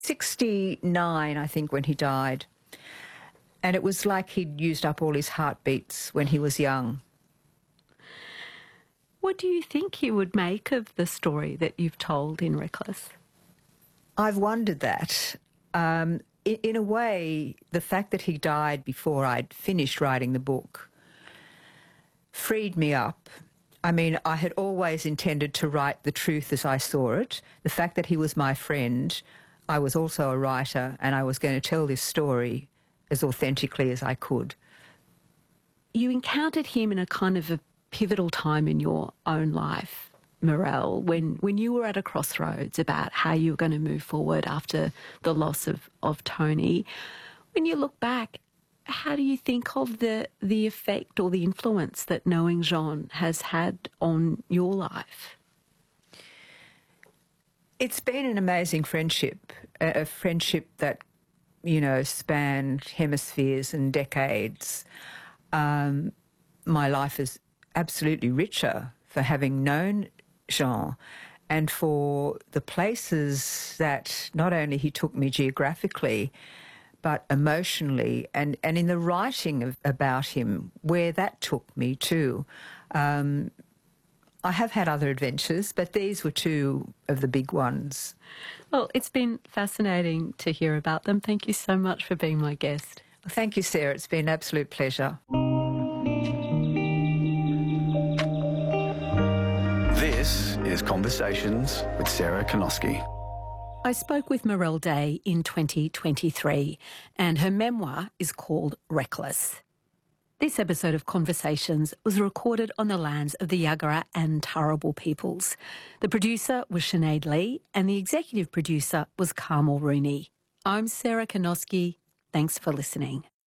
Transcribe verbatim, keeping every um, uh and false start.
sixty-nine, I think, when he died. And it was like he'd used up all his heartbeats when he was young. What do you think you would make of the story that you've told in Reckless? I've wondered that. Um, in, in a way, the fact that he died before I'd finished writing the book freed me up. I mean, I had always intended to write the truth as I saw it. The fact that he was my friend, I was also a writer, and I was going to tell this story as authentically as I could. You encountered him in a kind of a pivotal time in your own life, Morel, when, when you were at a crossroads about how you were going to move forward after the loss of, of Tony. When you look back, how do you think of the, the effect or the influence that knowing Jean has had on your life? It's been an amazing friendship, a, a friendship that, you know, spanned hemispheres and decades. Um, my life is absolutely richer for having known Jean and for the places that not only he took me geographically, but emotionally, and, and in the writing of, about him, where that took me too. Um, I have had other adventures, but these were two of the big ones. Well, it's been fascinating to hear about them. Thank you so much for being my guest. Well, thank you, Sarah. It's been an absolute pleasure. This is Conversations with Sarah Kanoski. I spoke with Morel Day in twenty twenty-three, and her memoir is called Reckless. This episode of Conversations was recorded on the lands of the Yagara and Turrbal peoples. The producer was Sinead Lee, and the executive producer was Carmel Rooney. I'm Sarah Kanoski. Thanks for listening.